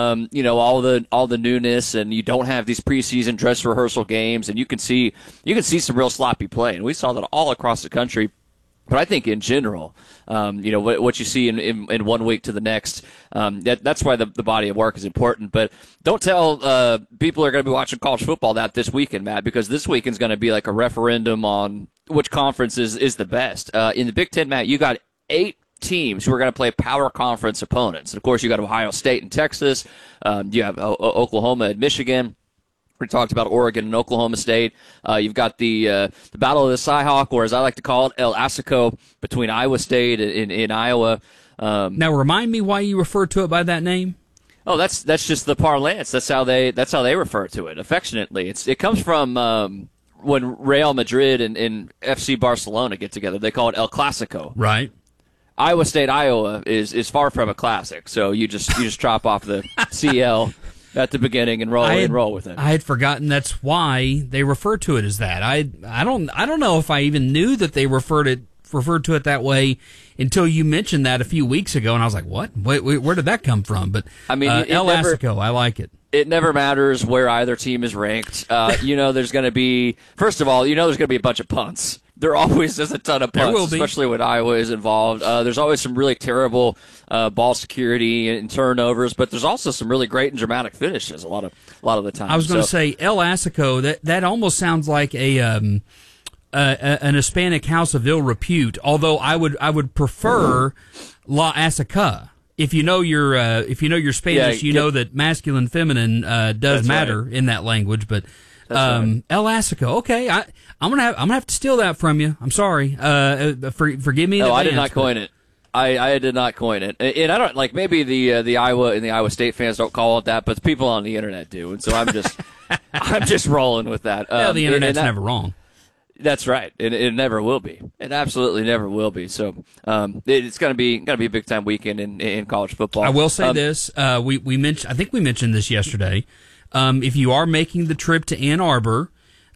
all the newness, and you don't have these preseason dress rehearsal games, and you can see some real sloppy play, and we saw that all across the country. But I think in general, what you see in 1 week to the next, that's why the body of work is important. But don't tell people who are going to be watching college football that this weekend, Matt, because this weekend is going to be like a referendum on which conference is the best. In the Big Ten, Matt, you got 8 teams who are going to play power conference opponents. And of course, you got Ohio State and Texas. You have Oklahoma and Michigan. We talked about Oregon and Oklahoma State. You've got the Battle of the Cyhawk, or as I like to call it, El Assico, between Iowa State in Iowa. Now, remind me why you refer to it by that name. Oh, that's just the parlance. That's how they refer to it affectionately. It comes from when Real Madrid and FC Barcelona get together. They call it El Clasico. Right. Iowa State, Iowa is far from a classic. So you just chop off the CL at the beginning and roll with it. I had forgotten that's why they refer to it as that. I don't know if I even knew that they referred to it that way until you mentioned that a few weeks ago, and I was like, what? Wait, where did that come from? But I mean, El Assico, I like it. It never matters where either team is ranked. There's going to be, first of all, there's going to be a bunch of punts. There always is a ton of punts, especially when Iowa is involved. There's always some really terrible ball security and turnovers, but there's also some really great and dramatic finishes a lot of the time. I was going to say El Assico. That almost sounds like an Hispanic house of ill repute. Although I would prefer La Assica. If you know your Spanish, know that masculine, feminine does matter in that language, but. El Assico. Okay, I'm gonna have to steal that from you. I'm sorry. Forgive me. No, I did not coin it. I did not coin it, and I don't maybe the Iowa and the Iowa State fans don't call it that, but the people on the internet do, and so I'm just rolling with that. The internet's never wrong. That's right. It never will be. It absolutely never will be. So it's gonna be a big time weekend in college football. I will say this. We mentioned. I think we mentioned this yesterday. If you are making the trip to Ann Arbor,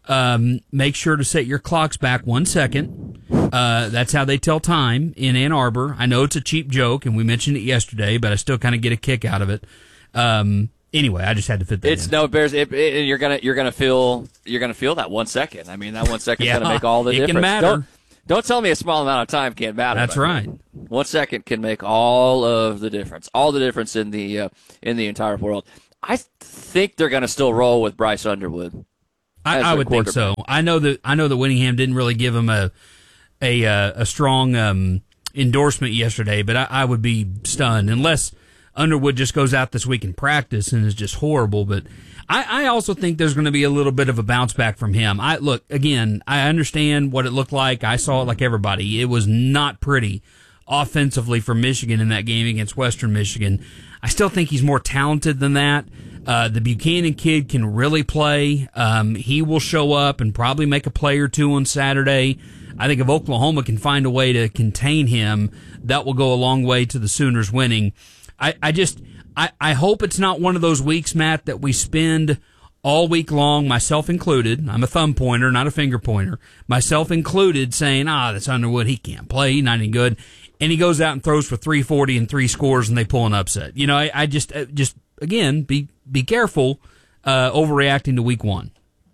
make sure to set your clocks back 1 second. That's how they tell time in Ann Arbor. I know it's a cheap joke, and we mentioned it yesterday, but I still kind of get a kick out of it. Anyway, I just had to fit that It's in. no Bears. You're gonna feel that 1 second. I mean, that 1 second is Yeah, gonna make all the it difference. can matter. Don't tell me a small amount of time can't matter. That's right. 1 second can make all of the difference. All the difference in the entire world. I think they're gonna still roll with Bryce Underwood. I would think so. I know that Whittingham didn't really give him a strong endorsement yesterday, but I would be stunned unless Underwood just goes out this week in practice and is just horrible. But I also think there's going to be a little bit of a bounce back from him. I understand what it looked like. I saw it like everybody. It was not pretty offensively for Michigan in that game against Western Michigan. I still think he's more talented than that. The Buchanan kid can really play. He will show up and probably make a play or two on Saturday. I think if Oklahoma can find a way to contain him, that will go a long way to the Sooners winning. I hope it's not one of those weeks, Matt, that we spend all week long, myself included. I'm a thumb pointer, not a finger pointer. Myself included, saying, that's Underwood. He can't play. He's not any good. And he goes out and throws for 340 and 3 scores, and they pull an upset. You know, I just again, be careful overreacting to week 1.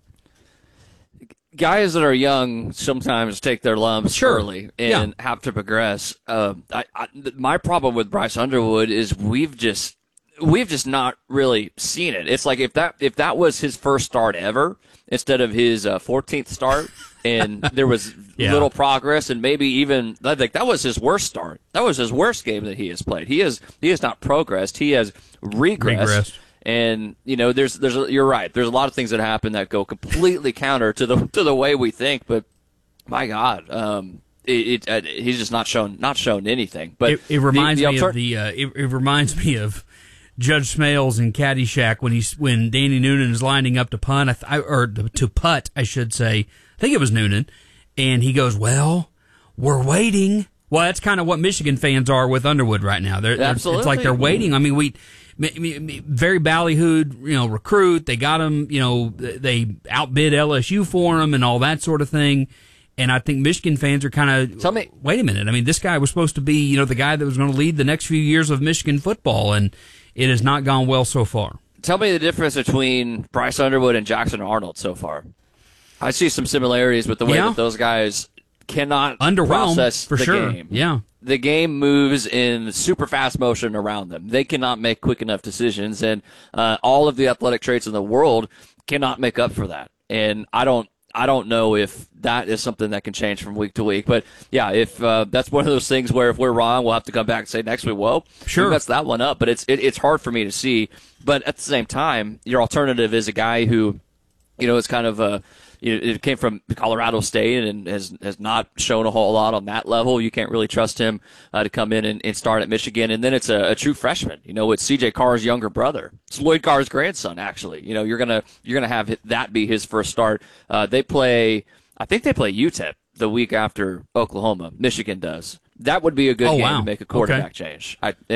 Guys that are young sometimes take their lumps early and have to progress. My problem with Bryce Underwood is we've just not really seen it. It's like if that was his first start ever instead of his 14th start, and there was little progress, and maybe even like that was his worst start. That was his worst game that he has played. He has not progressed. He has regressed. And you're right. There's a lot of things that happen that go completely counter to the way we think. But my God, he's just not shown anything. But it reminds me of it reminds me of Judge Smales in Caddyshack when Danny Noonan is lining up to punt or to putt, I should say. I think it was Noonan, and he goes, "Well, we're waiting." Well, that's kind of what Michigan fans are with Underwood right now. Absolutely. It's like they're waiting. I mean, very ballyhooed, recruit. They got him, they outbid LSU for him and all that sort of thing. And I think Michigan fans are kind of, wait a minute. I mean, this guy was supposed to be, the guy that was going to lead the next few years of Michigan football, and it has not gone well so far. Tell me the difference between Bryce Underwood and Jackson Arnold so far. I see some similarities with the way that those guys cannot process the game. Yeah. The game moves in super fast motion around them. They cannot make quick enough decisions, and all of the athletic traits in the world cannot make up for that. And I don't know if that is something that can change from week to week. But yeah, if that's one of those things where if we're wrong, we'll have to come back and say next week, well, sure, that's that one up. But it's hard for me to see. But at the same time, your alternative is a guy who, is kind of it came from Colorado State and has not shown a whole lot on that level. You can't really trust him to come in and start at Michigan. And then it's a true freshman. It's C.J. Carr's younger brother. It's Lloyd Carr's grandson, actually. You're gonna have that be his first start. I think they play UTEP the week after Oklahoma. Michigan does. That would be a good game to make a quarterback change.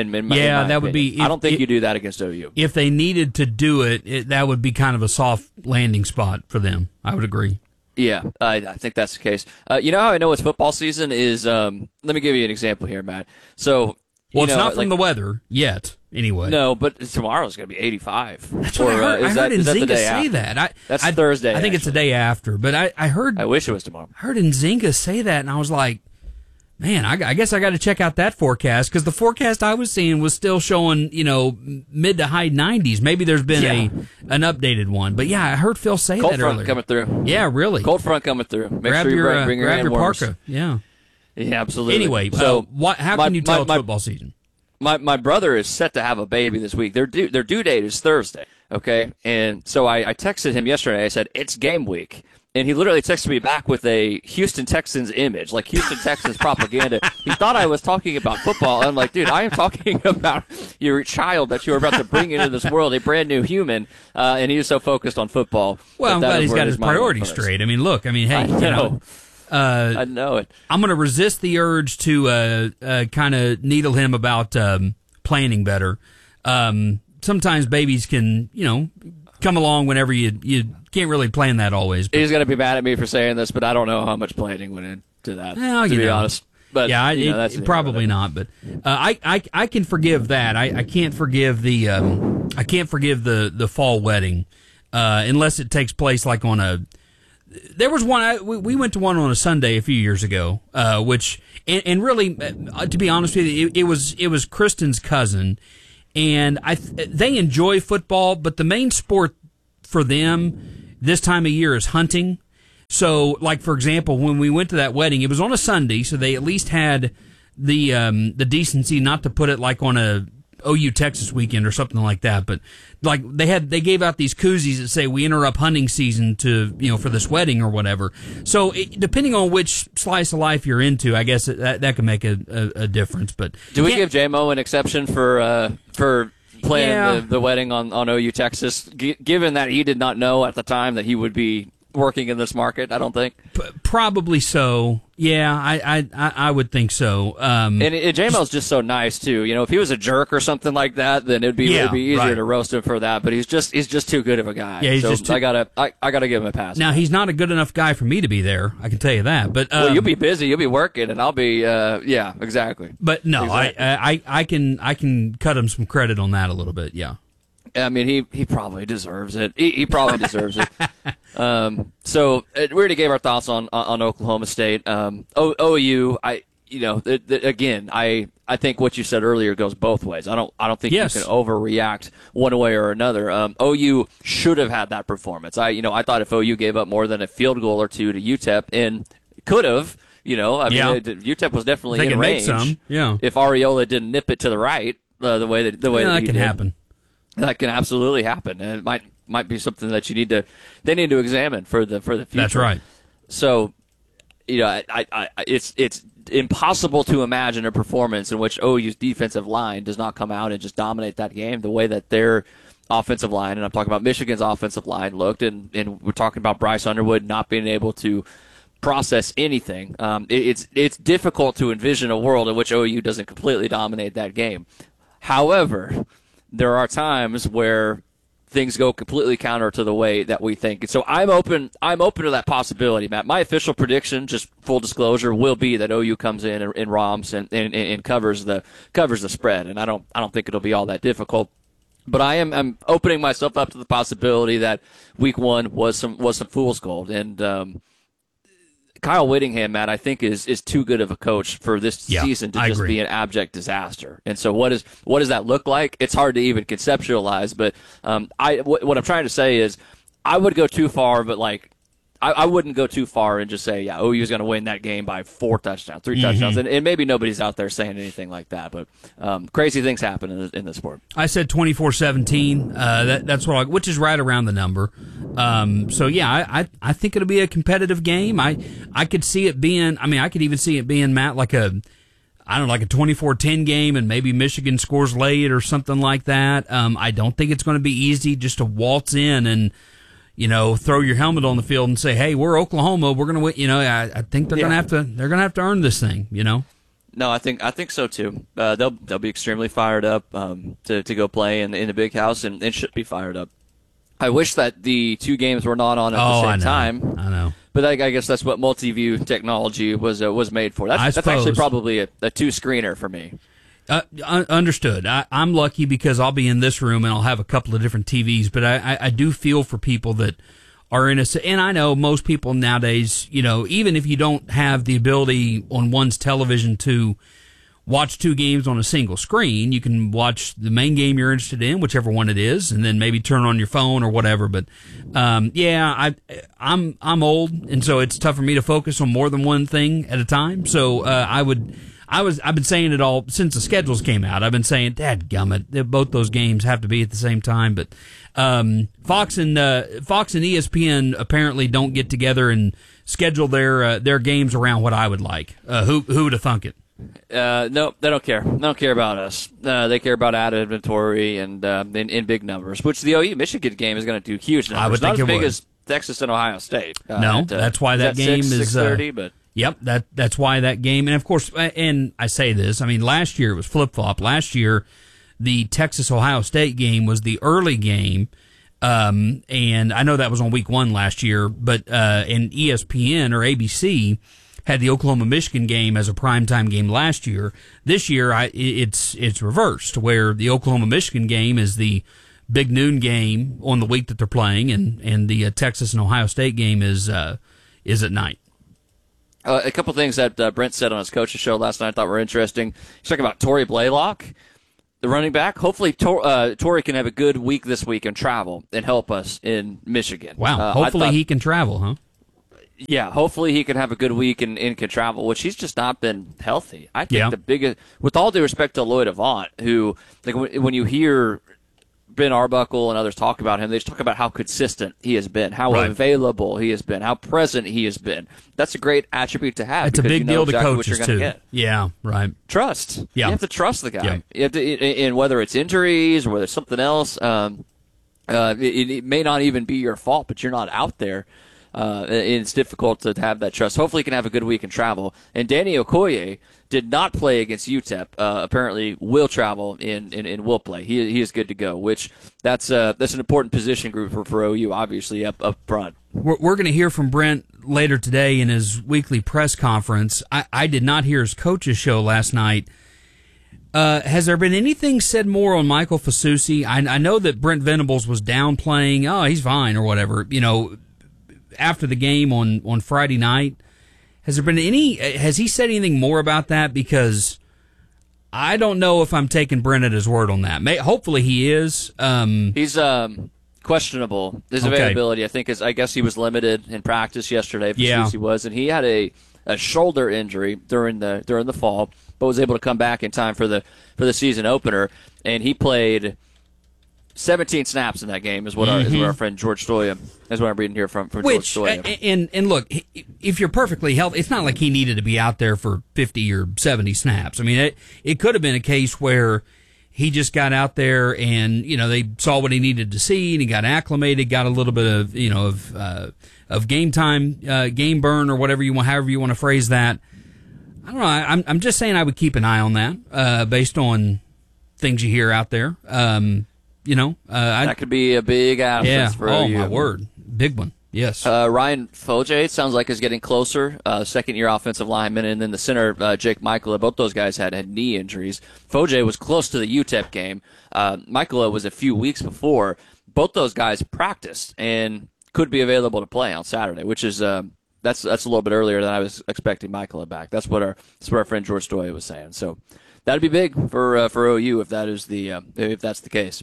That would be. I don't think you do that against OU. If they needed to do it, that would be kind of a soft landing spot for them. I would agree. Yeah, I think that's the case. How I know it's football season is, let me give you an example here, Matt. So, it's not from the weather yet, anyway. No, but tomorrow's going to be 85. That's what I heard. I heard Nzinga say that. That's Thursday. I think it's the day after, but I heard. I wish it was tomorrow. I heard Nzinga say that, and I was like, man, I guess I got to check out that forecast, because the forecast I was seeing was still showing, mid to high 90s. Maybe there's been an updated one, but yeah, I heard Phil say Cold that front earlier. Coming through. Yeah, really. Cold front coming through. Grab your parka. Yeah. Yeah, absolutely. Anyway, so how can you tell it's football season? My brother is set to have a baby this week. Their due date is Thursday. Okay, and so I texted him yesterday. I said it's game week. And he literally texted me back with a Houston Texans image, like Houston Texans propaganda. He thought I was talking about football. I'm like, dude, I am talking about your child that you're about to bring into this world, a brand new human. And he was so focused on football. Well, I'm glad he's got his priorities straight. I mean, look, hey, I know it. I'm going to resist the urge to kind of needle him about planning better. Sometimes babies can, come along whenever you can't really plan that always. He's going to be mad at me for saying this, but I don't know how much planning went into that, to be honest. But yeah, that's probably not. But I can forgive that. I can't forgive the the fall wedding unless it takes place like on a. There was one. We went to one on a Sunday a few years ago, which and really, to be honest with you, it was Kristen's cousin, and they enjoy football, but the main sport for them this time of year is hunting. So, like for example, when we went to that wedding, it was on a Sunday, so they at least had the decency not to put it like on a OU Texas weekend or something like that. But like they gave out these koozies that say we interrupt hunting season to for this wedding or whatever. So depending on which slice of life you're into, I guess that can make a difference. But do we give JMO an exception for playing the wedding on OU Texas, given that he did not know at the time that he would be working in this market? I don't think. Probably so. Yeah, I would think so. And JMO's just so nice too. If he was a jerk or something like that, then it'd be easier to roast him for that. But he's just too good of a guy. Yeah, I gotta give him a pass. Now he's not a good enough guy for me to be there. I can tell you that. But well, you'll be busy. You'll be working, and I'll be. Yeah, exactly. But no, exactly. I can cut him some credit on that a little bit. Yeah. I mean, he probably deserves it. He probably deserves it. So we already gave our thoughts on Oklahoma State. OU, again, I think what you said earlier goes both ways. I don't think you can overreact one way or another. OU should have had that performance. I thought if OU gave up more than a field goal or two to UTEP, and could have, UTEP was definitely in range. Make some. Yeah. If Areola didn't nip it to the right, the way that can happen. That can absolutely happen, and it might be something that they need to examine for the future. That's right. So, it's impossible to imagine a performance in which OU's defensive line does not come out and just dominate that game the way that their offensive line, and I'm talking about Michigan's offensive line, looked, and we're talking about Bryce Underwood not being able to process anything. It's difficult to envision a world in which OU doesn't completely dominate that game. However, there are times where things go completely counter to the way that we think. And so I'm open to that possibility, Matt. My official prediction, just full disclosure, will be that OU comes in romps and covers the spread. And I don't think it'll be all that difficult. But I'm opening myself up to the possibility that week one was some fool's gold. And Kyle Whittingham, Matt, I think is too good of a coach for this season to just be an abject disaster. And so what does that look like? It's hard to even conceptualize. But what I'm trying to say is I would go too far, but I wouldn't go too far and just say, OU is going to win that game by 4 touchdowns, 3 touchdowns. And maybe nobody's out there saying anything like that. But crazy things happen in this sport. I said 24-17. That's which is right around the number. So yeah, I think it'll be a competitive game. I could see it being. I mean, I could even see it being, Matt, like a 24-10 game, and maybe Michigan scores late or something like that. I don't think it's going to be easy just to waltz in and throw your helmet on the field and say, "Hey, we're Oklahoma. We're going to win." I think they're going to have to earn this thing. No, I think so too. They'll be extremely fired up to go play in the big house, and should be fired up. I wish that the two games were not on at the same time. I know. But I guess that's what multi-view technology was made for. That's actually probably a 2-screener for me. Understood. I'm lucky because I'll be in this room and I'll have a couple of different TVs, but I do feel for people that are in and I know most people nowadays, even if you don't have the ability on one's television to watch 2 games on a single screen, you can watch the main game you're interested in, whichever one it is, and then maybe turn on your phone or whatever. But I'm old, and so it's tough for me to focus on more than one thing at a time. So I've been saying it all since the schedules came out. I've been saying, dadgummit, both those games have to be at the same time. But Fox and ESPN apparently don't get together and schedule their games around what I would like. Who would have thunk it? No, they don't care. They don't care about us. They care about ad inventory and in big numbers, which the OU Michigan game is going to do huge numbers. I would think not as big as Texas and Ohio State. No, that's why that game is 6:30. But yep, that's why that game. And of course, and I say this. I mean, last year it was flip flop. Last year, the Texas Ohio State game was the early game. And I know that was on week 1 last year, but in ESPN or ABC had the Oklahoma-Michigan game as a primetime game last year. This year, it's reversed, where the Oklahoma-Michigan game is the big noon game on the week that they're playing, and the Texas and Ohio State game is at night. A couple things that Brent said on his coach's show last night I thought were interesting. He's talking about Torrey Blaylock, the running back. Hopefully, Torrey can have a good week this week and travel and help us in Michigan. Wow. Hopefully he can travel, huh? Yeah, hopefully he can have a good week and can travel, which he's just not been healthy. I think the biggest, with all due respect to Lloyd Avant, who, like, when you hear Ben Arbuckle and others talk about him, they just talk about how consistent he has been, how available he has been, how present he has been. That's a great attribute to have. It's a big deal exactly to coaches, too. Get. Yeah, right. Trust. Yeah. You have to trust the guy. Yeah. You have to, and whether it's injuries or whether it's something else, it may not even be your fault, but you're not out there. It's difficult to have that trust. Hopefully he can have a good week and travel. And Danny Okoye did not play against UTEP. Apparently will travel and will play. He is good to go, which that's an important position group for OU, obviously, up front. We're going to hear from Brent later today in his weekly press conference. I did not hear his coach's show last night. Has there been anything said more on Michael Fasusi? I know that Brent Venables was downplaying, oh, he's fine or whatever, after the game on Friday night. Has he said anything more about that? Because I don't know if I'm taking Brent at his word on that. Hopefully he is. He's questionable. His availability, I guess he was limited in practice yesterday. He was, and he had a shoulder injury during the fall, but was able to come back in time for the season opener, and he played 17 snaps in that game is what our friend George Stoya is what I'm reading here from George Stoya. And look, if you're perfectly healthy, it's not like he needed to be out there for 50 or 70 snaps. I mean, it could have been a case where he just got out there and they saw what he needed to see and he got acclimated, got a little bit of game time, game burn or however you want to phrase that. I don't know. I'm just saying I would keep an eye on that based on things you hear out there. That could be a big absence for OU. Oh, my word. Big one. Yes. Ryan Foje, sounds like, is getting closer. Second-year offensive lineman. And then the center, Jake Michaela, both those guys had knee injuries. Foje was close to the UTEP game. Michaela was a few weeks before. Both those guys practiced and could be available to play on Saturday, which is that's a little bit earlier than I was expecting Michaela back. That's what our friend George Stoya was saying. So that'd be big for OU if that is if that's the case.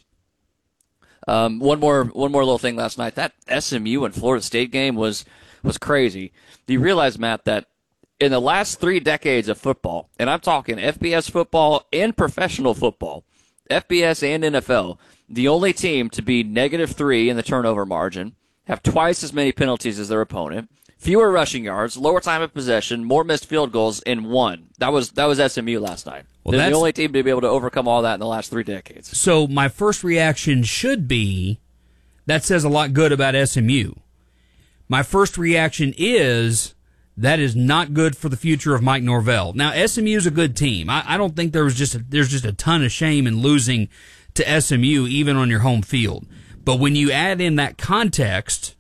One more little thing last night. That SMU and Florida State game was crazy. Do you realize, Matt, that in the last 3 decades of football, and I'm talking FBS football and professional football, FBS and NFL, the only team to be -3 in the turnover margin, have twice as many penalties as their opponent, fewer rushing yards, lower time of possession, more missed field goals, and won. That was SMU last night. Well, they're the only team to be able to overcome all that in the last 3 decades. So my first reaction should be, that says a lot good about SMU. My first reaction is, that is not good for the future of Mike Norvell. Now, SMU is a good team. I don't think there's just a ton of shame in losing to SMU, even on your home field. But when you add in that context,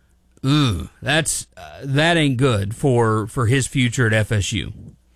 that ain't good for his future at FSU.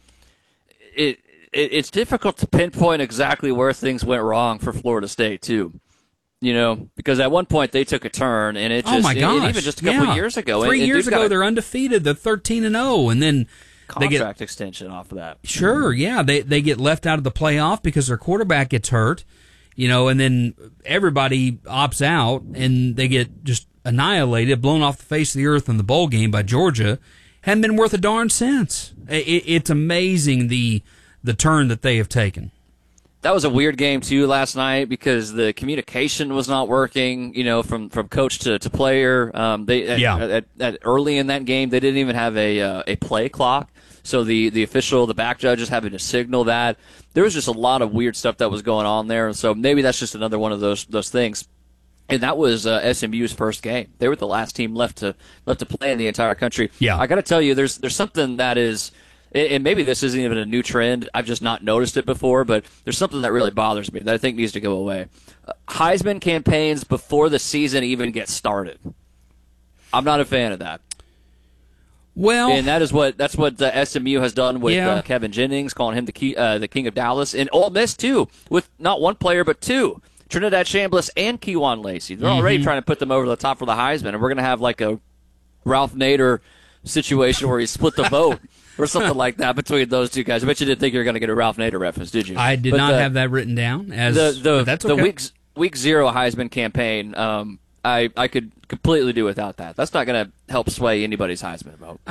It's difficult to pinpoint exactly where things went wrong for Florida State too, because at one point they took a turn and it just, oh my gosh. even just a couple of years ago, 3 years ago they're undefeated, they're 13-0, and then contract extension off of that. Sure, yeah, they get left out of the playoff because their quarterback gets hurt, and then everybody opts out and they get just annihilated, blown off the face of the earth in the bowl game by Georgia. Hadn't been worth a darn since. It's amazing the turn that they have taken. That was a weird game too last night because the communication was not working, from coach to player. Early in that game, they didn't even have a play clock. So the official, the back judge is having to signal that. There was just a lot of weird stuff that was going on there. And so maybe that's just another one of those things. And that was SMU's first game. They were the last team left to play in the entire country. Yeah. I got to tell you, there's something that is, and maybe this isn't even a new trend. I've just not noticed it before, but there's something that really bothers me that I think needs to go away. Heisman campaigns before the season even gets started. I'm not a fan of that. Well, and that's what SMU has done with Kevin Jennings, calling him the King of Dallas, and Ole Miss too, with not one player but two, Trinidad Chambliss and Kejuan Lacey. They're already trying to put them over the top for the Heisman, and we're going to have like a Ralph Nader situation where he split the vote or something like that between those two guys. I bet you didn't think you were going to get a Ralph Nader reference, did you? I did not have that written down. That's okay. The week 0 Heisman campaign, I could completely do without that. That's not going to help sway anybody's Heisman vote.